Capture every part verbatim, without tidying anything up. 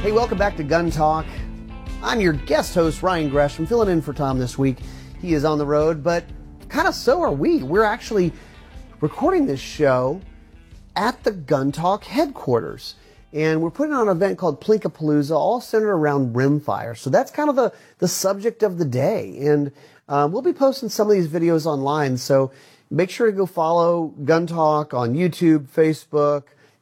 Hey, welcome back to Gun Talk. I'm your guest host, Ryan Gresham, filling in for Tom this week. He is on the road, but kind of so are we. We're actually recording this show at the Gun Talk headquarters. And we're putting on an event called Plinkapalooza, all centered around rimfire. So that's kind of the, the subject of the day. And uh, we'll be posting some of these videos online. So make sure to go follow Gun Talk on YouTube, Facebook,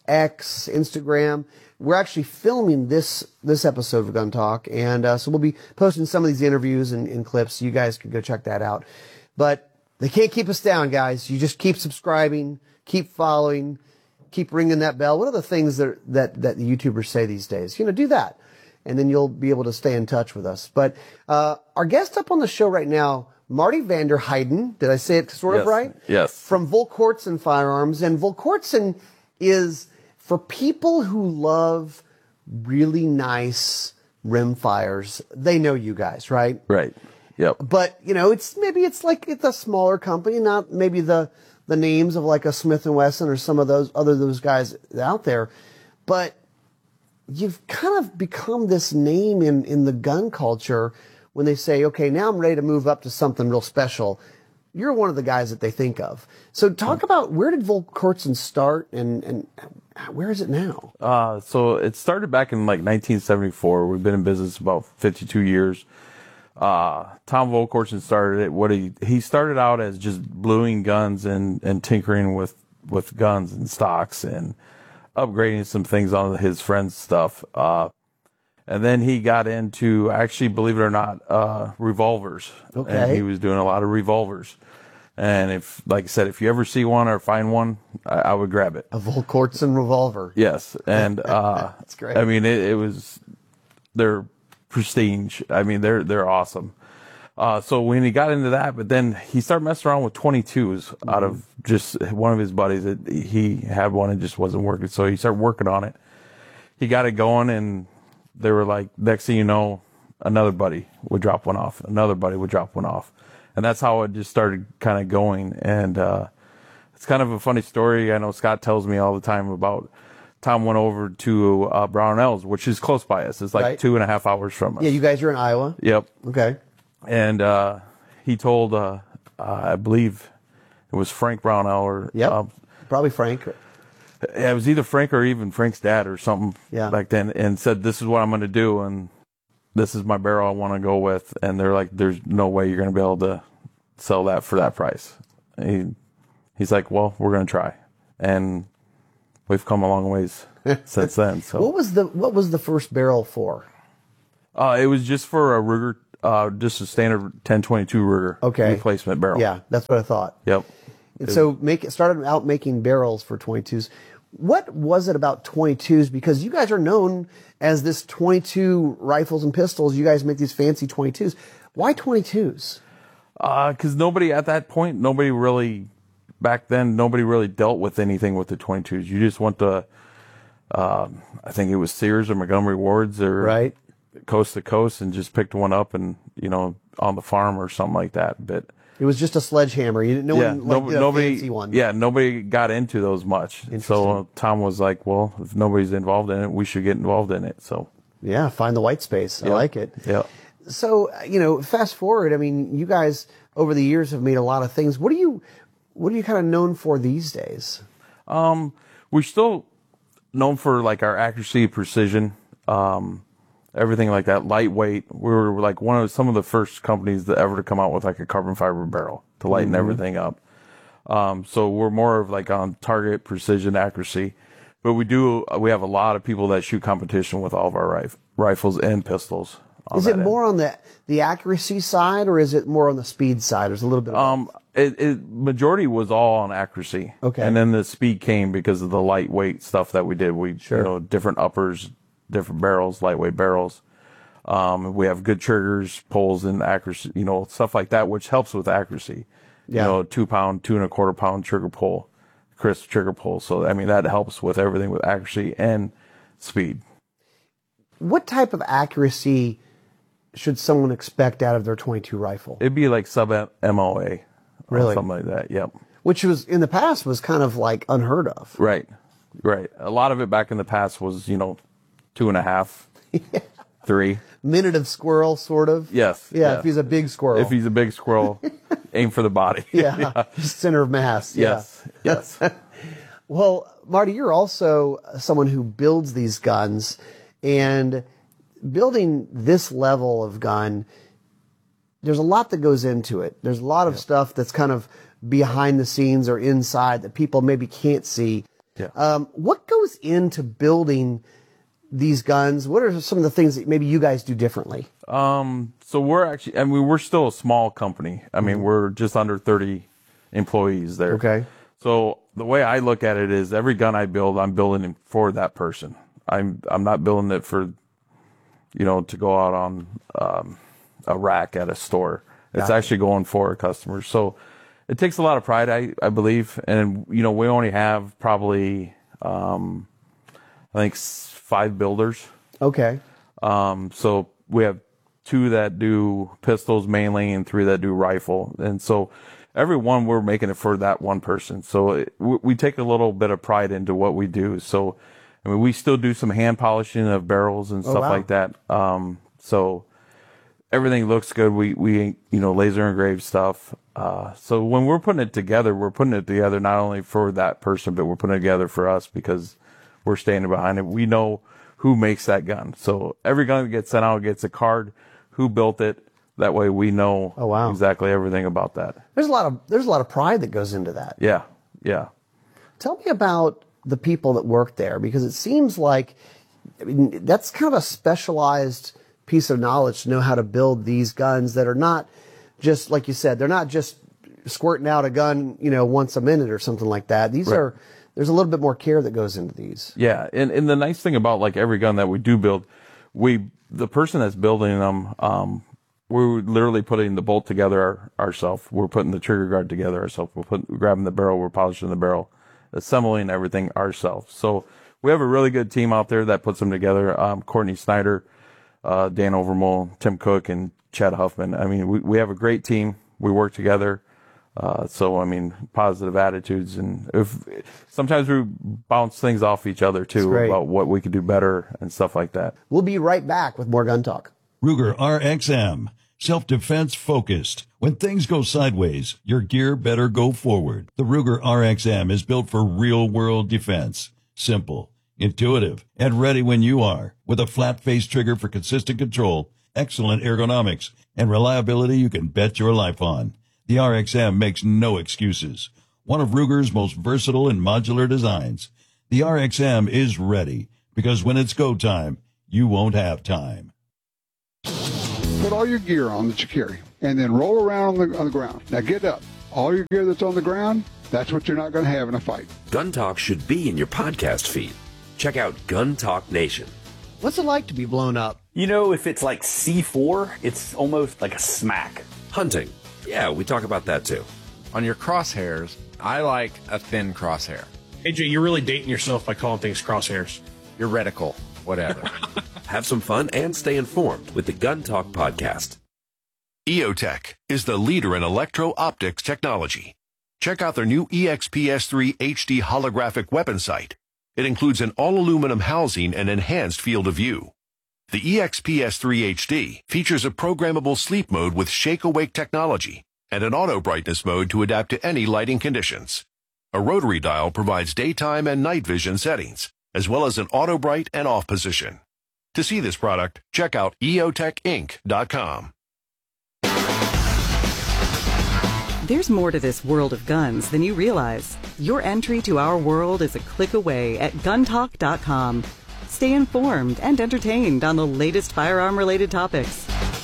X, Instagram. We're actually filming this this episode of Gun Talk, and uh, so we'll be posting some of these interviews and, and clips, so you guys can go check that out. But they can't keep us down, guys. You just keep subscribing, keep following, keep ringing that bell. What are the things that that that the YouTubers say these days? You know, do that, and then you'll be able to stay in touch with us. But uh, our guest up on the show right now, Marty Vanderheiden. Did I say it sort yes. of right? Yes. From Volquartsen Firearms, and Volquartsen is for people who love really nice rimfires. They know you guys, right? Right. Yep. But, you know, it's maybe it's like it's a smaller company, not maybe the the names of like a Smith and Wesson or some of those other those guys out there. But you've kind of become this name in, in the gun culture when they say, okay, now I'm ready to move up to something real special. You're one of the guys that they think of. So talk about, where did Volquartsen start, and, and where is it now? Uh, so it started back in like nineteen seventy-four. We've been in business about fifty-two years. Uh, Tom Volquartsen started it. What he, he started out as just bluing guns and, and tinkering with, with guns and stocks and upgrading some things on his friend's stuff. Uh, and then he got into, actually, believe it or not, uh, revolvers. Okay. And he was doing a lot of revolvers. And if, like I said, if you ever see one or find one, I, I would grab it. A Volquartsen revolver. Yes. And, uh, that's great. I mean, it, it was, they're prestige. I mean, they're, they're awesome. Uh, so when he got into that, but then he started messing around with twenty-twos mm-hmm. out of just one of his buddies that he had one and just wasn't working. So he started working on it. He got it going, and they were like, next thing you know, another buddy would drop one off. Another buddy would drop one off. And that's how it just started kind of going. And uh, it's kind of a funny story. I know Scott tells me all the time about Tom went over to uh, Brownells, which is close by us. It's like right. two and a half hours from us. Yeah, you guys are in Iowa. Yep. Okay. And uh, he told, uh, uh, I believe it was Frank Brownell or yep. uh, probably Frank. It was either Frank or even Frank's dad or something yeah. back then, and said, this is what I'm going to do, and this is my barrel I want to go with. And they're like, there's no way you're going to be able to sell that for that price. He, he's like, well, we're going to try. And we've come a long ways since then. So what was the what was the first barrel for? Uh, it was just for a Ruger, uh, just a standard ten twenty-two Ruger okay. replacement barrel. Yeah, that's what I thought. Yep. And so make it started out making barrels for twenty-twos. What was it about twenty-twos? Because you guys are known as this twenty-two rifles and pistols. You guys make these fancy twenty-twos. Why twenty-twos? Uh, because nobody at that point, nobody really, back then, nobody really dealt with anything with the twenty-twos. You just went to, uh, I think it was Sears or Montgomery Ward's or right. coast to coast and just picked one up and, you know, on the farm or something like that. But it was just a sledgehammer. You didn't know yeah, one, like, no, nobody, fancy one. Yeah, nobody got into those much. So uh, Tom was like, well, if nobody's involved in it, we should get involved in it. So yeah, find the white space. I yep. like it. Yeah. So, you know, fast forward, I mean, you guys over the years have made a lot of things. What are you, what are you kind of known for these days? Um, we're still known for like our accuracy, precision, um, everything like that, lightweight. We were like one of some of the first companies that ever to come out with like a carbon fiber barrel to lighten mm-hmm. everything up. Um, so we're more of like on target, precision, accuracy. But we do, we have a lot of people that shoot competition with all of our rif- rifles and pistols. Is it more end. on the the accuracy side, or is it more on the speed side? There's a little bit of um, it, it majority was all on accuracy. Okay. And then the speed came because of the lightweight stuff that we did. We, sure. you know, different uppers, different barrels, lightweight barrels. Um, we have good triggers, pulls, and accuracy, you know, stuff like that, which helps with accuracy. Yeah. You know, two pound, two and a quarter pound trigger pull, crisp trigger pull. So, I mean, that helps with everything with accuracy and speed. What type of accuracy should someone expect out of their twenty-two rifle? It'd be like sub M O A. Really? Something like that, yep. Which was, in the past, was kind of like unheard of. Right, right. A lot of it back in the past was, you know, two and a half, Three. Minute of squirrel, sort of. Yes. Yeah, yes. if he's a big squirrel. If he's a big squirrel, aim for the body. Yeah, yeah. Center of mass. Yes. Yeah. Yes. Well, Marty, you're also someone who builds these guns, and building this level of gun, there's a lot that goes into it. There's a lot of yeah. stuff that's kind of behind the scenes or inside that people maybe can't see. Yeah. Um, what goes into building these guns? What are some of the things that maybe you guys do differently? Um, so we're actually, I mean, we're still a small company. I mean, mm-hmm. we're just under thirty employees there. Okay. So the way I look at it is every gun I build, I'm building it for that person. I'm, I'm not building it for, you know, to go out on, um, a rack at a store. It's gotcha. Actually going for a customer. So it takes a lot of pride, I, I believe. And, you know, we only have probably, um, I think five builders. Okay. Um, so we have two that do pistols mainly and three that do rifle. And so every one we're making it for that one person. So it, we, we take a little bit of pride into what we do. So, I mean, we still do some hand polishing of barrels and stuff oh, wow. like that. Um, so everything looks good. We, we, you know, laser engraved stuff. Uh, so when we're putting it together, we're putting it together not only for that person, but we're putting it together for us because we're standing behind it. We know who makes that gun. So every gun that gets sent out gets a card, who built it. That way we know oh, wow. exactly everything about that. There's a lot of, there's a lot of pride that goes into that. Yeah. Yeah. Tell me about the people that work there, because it seems like, I mean, that's kind of a specialized piece of knowledge to know how to build these guns that are not just, like you said, they're not just squirting out a gun, you know, once a minute or something like that. These right. are, there's a little bit more care that goes into these. Yeah. And, and the nice thing about like every gun that we do build, we, the person that's building them, um, we're literally putting the bolt together our, ourselves. We're putting the trigger guard together ourselves. We're putting, we're grabbing the barrel. We're polishing the barrel, assembling everything ourselves. So we have a really good team out there that puts them together. Um, Courtney Snyder, uh, Dan Overmole, Tim Cook, and Chad Huffman. I mean, we, we have a great team. We work together. Uh, so, I mean, positive attitudes. And if sometimes we bounce things off each other, too, about what we could do better and stuff like that. We'll be right back with more Gun Talk. Ruger R X M. Self-defense focused. When things go sideways, your gear better go forward. The Ruger R X M is built for real-world defense. Simple, intuitive, and ready when you are. With a flat-face trigger for consistent control, excellent ergonomics, and reliability you can bet your life on. The R X M makes no excuses. One of Ruger's most versatile and modular designs. The R X M is ready, because when it's go time, you won't have time. Put all your gear on that you carry, and then roll around on the, on the ground. Now get up. All your gear that's on the ground, that's what you're not going to have in a fight. Gun Talk should be in your podcast feed. Check out Gun Talk Nation. What's it like to be blown up? You know, if it's like C four, it's almost like a smack. Hunting. Yeah, we talk about that too. On your crosshairs, I like a thin crosshair. A J, you're really dating yourself by calling things crosshairs. Your reticle, whatever. Have some fun and stay informed with the Gun Talk podcast. EOTech is the leader in electro-optics technology. Check out their new E X P S three H D holographic weapon sight. It includes an all-aluminum housing and enhanced field of view. The E X P S three H D features a programmable sleep mode with shake-awake technology and an auto-brightness mode to adapt to any lighting conditions. A rotary dial provides daytime and night vision settings, as well as an auto-bright and off position. To see this product, check out E O Tech Inc dot com. There's more to this world of guns than you realize. Your entry to our world is a click away at gun talk dot com. Stay informed and entertained on the latest firearm-related topics.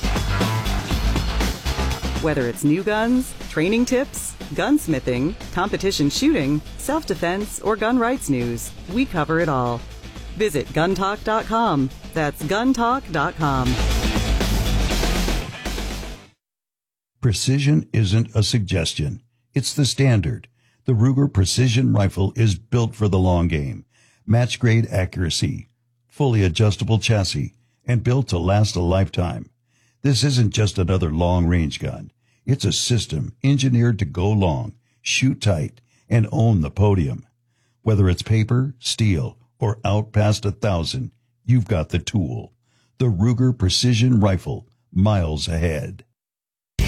Whether it's new guns, training tips, gunsmithing, competition shooting, self-defense, or gun rights news, we cover it all. Visit gun talk dot com. That's gun talk dot com. Precision isn't a suggestion. It's the standard. The Ruger Precision Rifle is built for the long game. Match-grade accuracy, fully adjustable chassis, and built to last a lifetime. This isn't just another long-range gun. It's a system engineered to go long, shoot tight, and own the podium. Whether it's paper, steel, or out past a thousand, you've got the tool. The Ruger Precision Rifle, miles ahead.